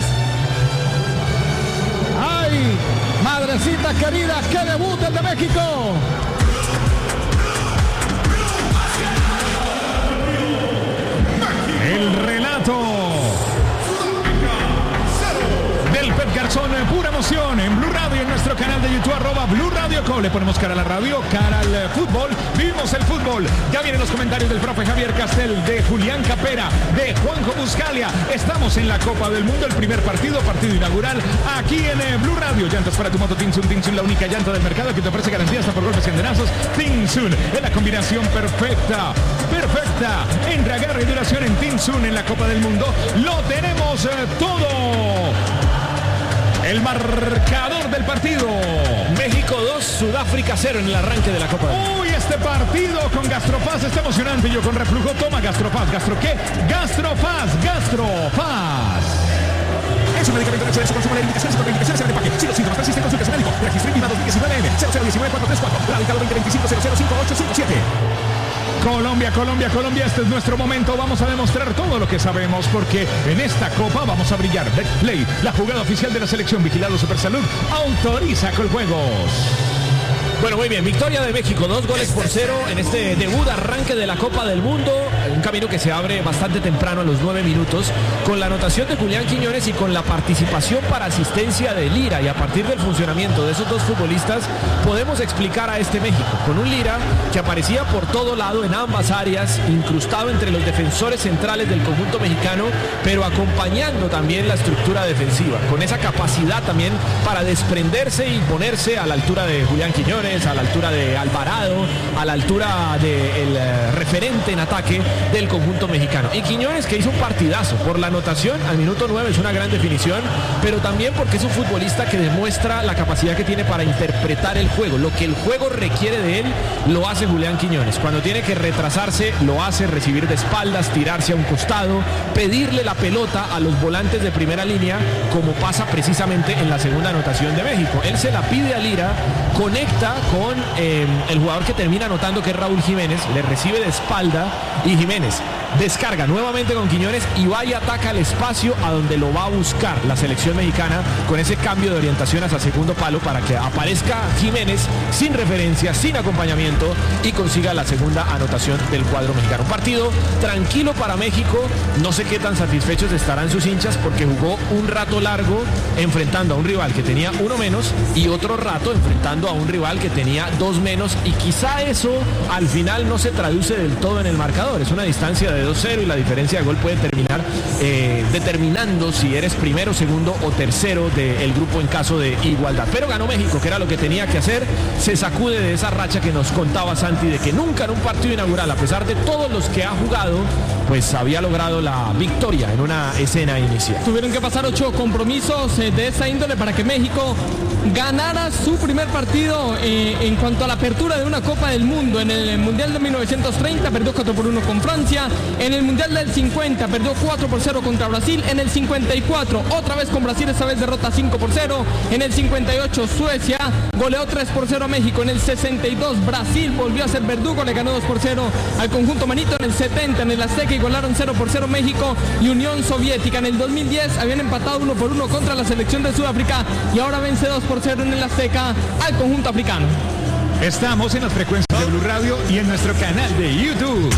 ¡Ay! Madrecita querida, qué debut el de México. El relato del Pep Garzón, pura emoción en Blue Radio, en nuestro canal de YouTube, arroba Blue Radio Co. Le ponemos cara a la radio, cara al eh, fútbol, vivimos el fútbol. Ya vienen los comentarios del profe Javier Castel, de Julián Capera, de Juanjo Buscalia. Estamos en la Copa del Mundo, el primer partido, partido inaugural, aquí en eh, Blue Radio. Llantas para tu moto Tinsun, Tinsun, la única llanta del mercado que te ofrece garantía hasta por golpes y andenazos. Tinsun, es la combinación perfecta, perfecta, entre agarre y duración en Tinsun en la Copa del Mundo. Lo tenemos eh, todo. El marcador del partido. México dos, Sudáfrica cero en el arranque de la Copa. Uy, este partido con Gastrofaz está emocionante. Yo con reflujo, toma Gastrofaz. ¿Gastro qué? Gastrofaz, Gastrofaz. Es un medicamento de hecho de su consumo de indicaciones y contraindicaciones en el empaque. Si los síntomas persisten, consulte a su médico. Registro INVIMA dos mil diecinueve M cero cero uno nueve cuatro tres cuatro. Radicado veinte veinticinco cero cero cinco ocho cinco siete. Colombia, Colombia, Colombia, este es nuestro momento. Vamos a demostrar todo lo que sabemos porque en esta Copa vamos a brillar. Betplay, la jugada oficial de la selección, vigilado Supersalud, autoriza Coljuegos. Bueno, muy bien, victoria de México, dos goles por cero en este debut, arranque de la Copa del Mundo, un camino que se abre bastante temprano a los nueve minutos, con la anotación de Julián Quiñones y con la participación para asistencia de Lira, y a partir del funcionamiento de esos dos futbolistas podemos explicar a este México, con un Lira que aparecía por todo lado en ambas áreas, incrustado entre los defensores centrales del conjunto mexicano, pero acompañando también la estructura defensiva, con esa capacidad también para desprenderse y ponerse a la altura de Julián Quiñones, a la altura de Alvarado, a la altura del eh, referente en ataque del conjunto mexicano. Y Quiñones, que hizo un partidazo por la anotación al minuto nueve, es una gran definición, pero también porque es un futbolista que demuestra la capacidad que tiene para interpretar el juego. Lo que el juego requiere de él, lo hace Julián Quiñones. Cuando tiene que retrasarse, lo hace, recibir de espaldas, tirarse a un costado, pedirle la pelota a los volantes de primera línea, como pasa precisamente en la segunda anotación de México. Él se la pide a Lira, conecta con eh, el jugador que termina anotando, que es Raúl Jiménez, le recibe de espalda y Jiménez descarga nuevamente con Quiñones y va y ataca el espacio a donde lo va a buscar la selección mexicana, con ese cambio de orientación hacia segundo palo para que aparezca Jiménez sin referencia, sin acompañamiento, y consiga la segunda anotación del cuadro mexicano. Un partido tranquilo para México, no sé qué tan satisfechos estarán sus hinchas porque jugó un rato largo enfrentando a un rival que tenía uno menos y otro rato enfrentando a un rival que tenía dos menos, y quizá eso al final no se traduce del todo en el marcador. Es una distancia de dos cero y la diferencia de gol puede terminar eh, determinando si eres primero, segundo o tercero del grupo en caso de igualdad. Pero ganó México, que era lo que tenía que hacer. Se sacude de esa racha que nos contaba Santi, de que nunca en un partido inaugural, a pesar de todos los que ha jugado, pues había logrado la victoria en una escena inicial. Tuvieron que pasar ocho compromisos eh, de esa índole para que México ganara su primer partido eh, en cuanto a la apertura de una Copa del Mundo. En el Mundial de mil novecientos treinta perdió cuatro por uno con Francia. En el Mundial del cincuenta perdió cuatro por cero contra Brasil. En el cincuenta y cuatro otra vez con Brasil, esta vez derrota cinco por cero. En el cincuenta y ocho Suecia goleó tres por cero a México. En el sesenta y dos Brasil volvió a ser verdugo, le ganó dos por cero al conjunto manito. En el setenta en el Azteca igualaron cero por cero México y Unión Soviética. En el dos mil diez habían empatado uno por uno contra la selección de Sudáfrica y ahora vence dos por cero en el Azteca al conjunto africano. Estamos en las frecuencias de Blue Radio y en nuestro canal de YouTube.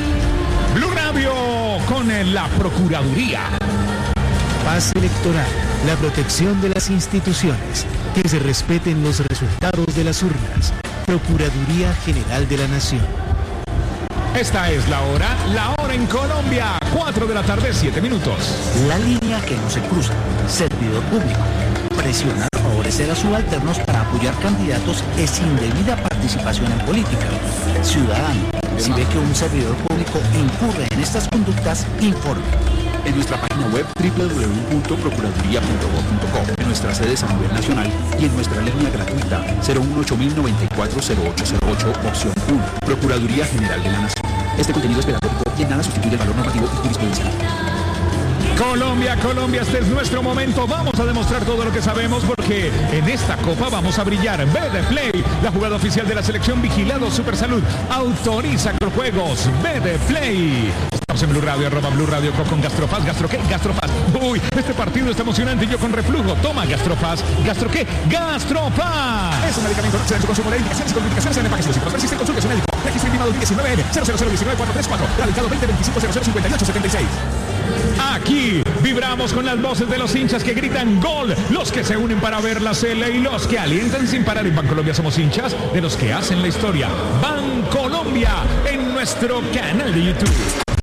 Blue Radio con la Procuraduría. Paz electoral. la protección de las instituciones, que se respeten los resultados de las urnas. Procuraduría General de la Nación. Esta es la hora, la hora en Colombia, cuatro de la tarde, siete minutos. La línea que no se cruza, servidor público. Presionar o favorecer a subalternos para apoyar candidatos es indebida participación en política. Ciudadano, si ve que un servidor público incurre en estas conductas, informe. En nuestra página web doble u doble u doble u punto procuraduría punto gob punto co, en nuestras sedes a nivel nacional y en nuestra línea gratuita cero uno ocho mil noventa y cuatro cero ocho cero ocho, opción uno. Procuraduría General de la Nación. Este contenido es pedagógico y en nada sustituye el valor normativo y jurisprudencial. Colombia, Colombia, este es nuestro momento. Vamos a demostrar todo lo que sabemos porque en esta copa vamos a brillar. B de Play, la jugada oficial de la selección. Vigilado Supersalud autoriza los juegos. B de Play. Estamos en Blue Radio, arroba Blue Radio con Gastropaz. ¿Gastro qué? Gastropaz. Uy, este partido está emocionante. Yo con reflujo. Toma Gastropaz. ¿Gastro qué? Gastropaz. Es un medicamento. Su consumo de indicaciones y contraindicaciones en empaques lúdicos. Persiste en consulta a su médico. Registro intimado diecinueve N cero cero cero diecinueve cuatro tres cuatro. Radicado veinte veinticinco cero cero cincuenta y ocho setenta y seis. Aquí vibramos con las voces de los hinchas que gritan gol, los que se unen para ver la cele y los que alientan sin parar. En Bancolombia somos hinchas de los que hacen la historia. Bancolombia en nuestro canal de YouTube.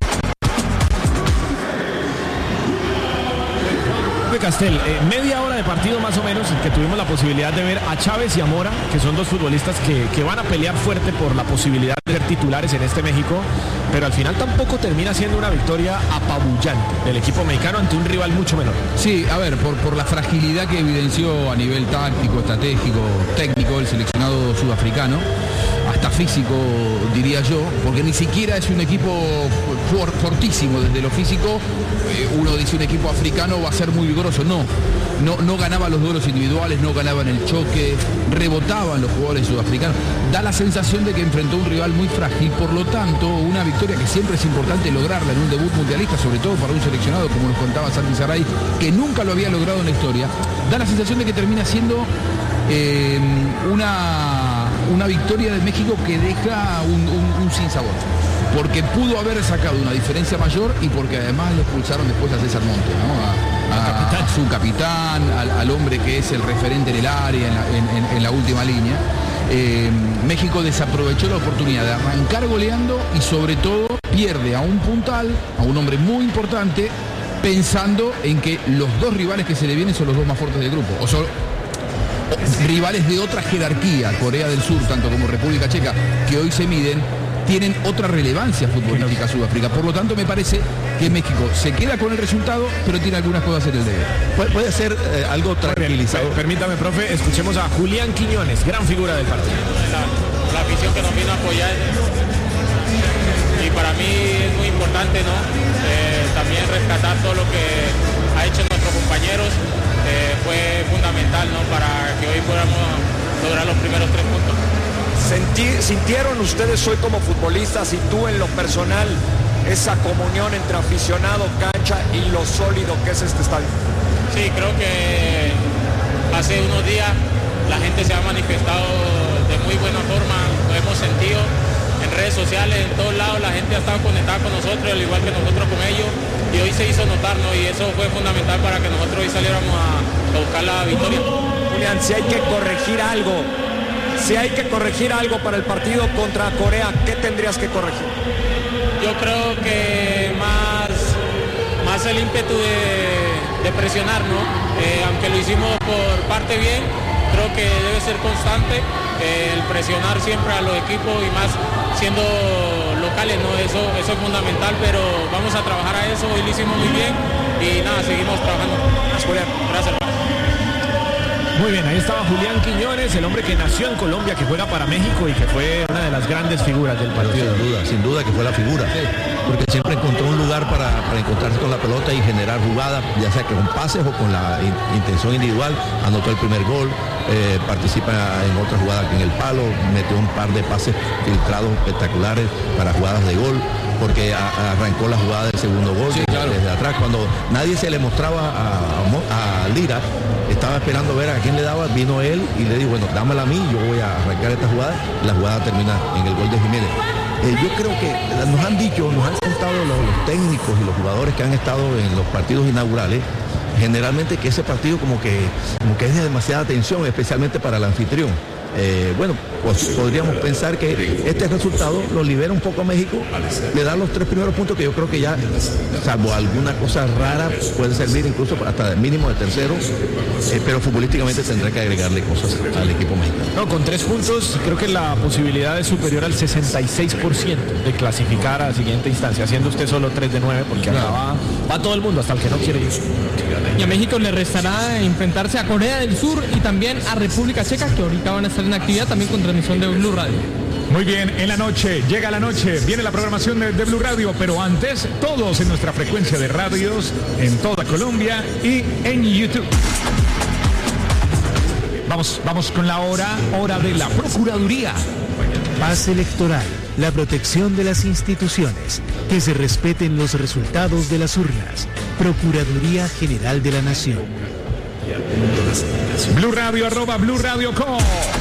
Castel, eh, media hora de partido más o menos que tuvimos la posibilidad de ver a Chávez y a Mora, que son dos futbolistas que, que van a pelear fuerte por la posibilidad de ser titulares en este México, pero al final tampoco termina siendo una victoria apabullante del equipo mexicano ante un rival mucho menor. Sí, a ver, por, por la fragilidad que evidenció a nivel táctico, estratégico, técnico el seleccionado sudafricano, hasta físico diría yo, porque ni siquiera es un equipo for, fortísimo desde lo físico. Eh, uno dice un equipo africano va a ser muy vigoroso, no, no, no ganaba los duelos individuales, no ganaban el choque, rebotaban los jugadores sudafricanos. Da la sensación de que enfrentó un rival muy frágil, por lo tanto una victoria que siempre es importante lograrla en un debut mundialista, sobre todo para un seleccionado como nos contaba Santi Saray, que nunca lo había logrado en la historia. Da la sensación de que termina siendo eh, una, una victoria de México que deja un, un, un sinsabor, porque pudo haber sacado una diferencia mayor y porque además le expulsaron después a César Montes, ¿no? a, a, a su capitán, al, al hombre que es el referente en el área, en la, en, en, en la última línea. Eh, México desaprovechó la oportunidad de arrancar goleando y sobre todo pierde a un puntal, a un hombre muy importante, pensando en que los dos rivales que se le vienen son los dos más fuertes del grupo, o son rivales de otra jerarquía. Corea del Sur, tanto como República Checa, que hoy se miden, tienen otra relevancia futbolística Sudáfrica. Por lo tanto, me parece que México se queda con el resultado, pero tiene algunas cosas en el deber. Puede, puede ser eh, algo tranquilizador. Permítame, profe, escuchemos a Julián Quiñones, gran figura del partido. La, la afición que nos vino a apoyar, y para mí es muy importante, ¿no? Eh, también rescatar todo lo que ha hecho nuestros compañeros, eh, fue fundamental, ¿no? Para que hoy podamos lograr los primeros tres puntos. Sentí, ¿Sintieron ustedes hoy como futbolistas y tú en lo personal esa comunión entre aficionado, cancha y lo sólido que es este estadio? Sí, creo que hace unos días la gente se ha manifestado de muy buena forma, lo hemos sentido en redes sociales, en todos lados la gente ha estado conectada con nosotros, al igual que nosotros con ellos, y hoy se hizo notar, ¿no? Y eso fue fundamental para que nosotros hoy saliéramos a, a buscar la victoria. Julián, si hay que corregir algo, Si hay que corregir algo para el partido contra Corea, ¿qué tendrías que corregir? Yo creo que más, más el ímpetu de, de presionar, ¿no? Eh, aunque lo hicimos por parte bien, creo que debe ser constante eh, el presionar siempre a los equipos y más siendo locales, ¿no? Eso, eso es fundamental, pero vamos a trabajar a eso, hoy lo hicimos muy bien y nada, seguimos trabajando. Gracias, Gracias hermano. Muy bien, ahí estaba Julián Quiñones, el hombre que nació en Colombia, que juega para México y que fue una de las grandes figuras del partido. Sin duda, sin duda que fue la figura, sí, porque siempre encontró un lugar para, para encontrarse con la pelota y generar jugadas, ya sea que con pases o con la in, intención individual. Anotó el primer gol, eh, participa en otra jugada que en el palo, metió un par de pases filtrados espectaculares para jugadas de gol, porque a, arrancó la jugada del segundo gol, sí, claro, desde atrás, cuando nadie se le mostraba a, a, a Lira. Estaba esperando ver a quién le daba, vino él y le dijo, bueno, dámela a mí, yo voy a arrancar esta jugada, y la jugada termina en el gol de Jiménez. Eh, yo creo que nos han dicho, nos han contado los, los técnicos y los jugadores que han estado en los partidos inaugurales, generalmente que ese partido como que, como que es de demasiada tensión, especialmente para el anfitrión. Eh, bueno, pues podríamos pensar que este resultado lo libera un poco a México, le da los tres primeros puntos que yo creo que ya, salvo alguna cosa rara, puede servir incluso hasta el mínimo de tercero, eh, pero futbolísticamente tendrá que agregarle cosas al equipo mexicano. No, con tres puntos creo que la posibilidad es superior al sesenta y seis por ciento de clasificar a la siguiente instancia, haciendo usted solo tres de nueve, porque acá va, va todo el mundo, hasta el que no quiere ir. Y a México le restará enfrentarse a Corea del Sur y también a República Checa, que ahorita van a estar en actividad también con transmisión de Blue Radio. Muy bien, en la noche, llega la noche, viene la programación de, de Blue Radio, pero antes, todos en nuestra frecuencia de radios, en toda Colombia y en YouTube. Vamos, vamos con la hora, hora de la Procuraduría. Paz electoral, la protección de las instituciones, que se respeten los resultados de las urnas. Procuraduría General de la Nación. Blue Radio, arroba Blue Radio Co.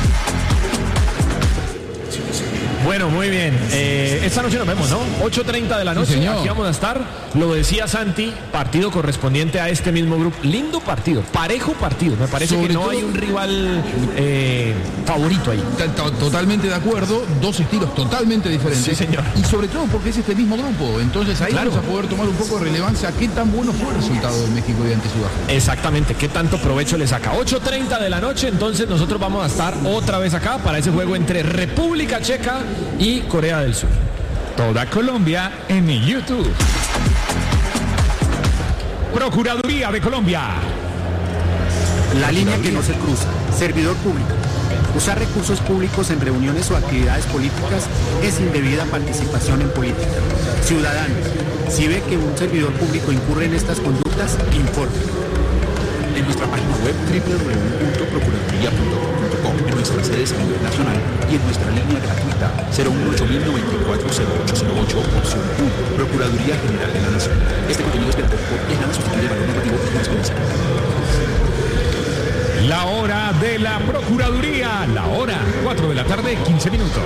Bueno, muy bien. Eh, esta noche nos vemos, ¿no? ocho treinta de la noche. Sí, aquí vamos a estar. Lo decía Santi, partido correspondiente a este mismo grupo. Lindo partido, parejo partido. Me parece Sobre que no todo, hay un rival eh, favorito ahí. Totalmente de acuerdo. Dos estilos totalmente diferentes. Sí, señor. Y sobre todo porque es este mismo grupo. Entonces ahí claro. vamos a poder tomar un poco de relevancia. ¿Qué tan bueno fue el resultado de México y ante Sudáfrica? Exactamente. ¿Qué tanto provecho le saca? ocho treinta de la noche. Entonces nosotros vamos a estar otra vez acá para ese juego entre República Checa y Corea del Sur. Toda Colombia en YouTube. Procuraduría de Colombia. La línea que no se cruza. Servidor público. Usar recursos públicos en reuniones o actividades políticas es indebida participación en política. Ciudadanos, si ve que un servidor público incurre en estas conductas, informe. En nuestra página web doble u doble u doble u punto procuraduría punto com punto co, en nuestras sedes a nivel nacional y en nuestra línea gratuita cero uno ocho cero nueve cuatro cero ocho cero ocho, opción uno, Procuraduría General de la Nación. Este contenido es pedagógico y nada sustituye el valor normativo de las comisiones. La hora de la Procuraduría, la hora, cuatro de la tarde, quince minutos.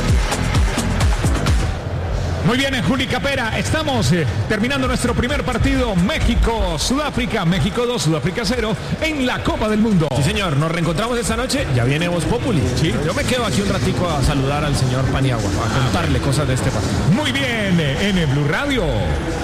Muy bien, Juli Capera, estamos eh, terminando nuestro primer partido, México-Sudáfrica, México dos, Sudáfrica cero, en la Copa del Mundo. Sí, señor, nos reencontramos esta noche, ya viene Voz Populi. Sí. Yo me quedo aquí un ratico a saludar al señor Paniagua, a contarle cosas de este partido. Muy bien, en Blue Radio.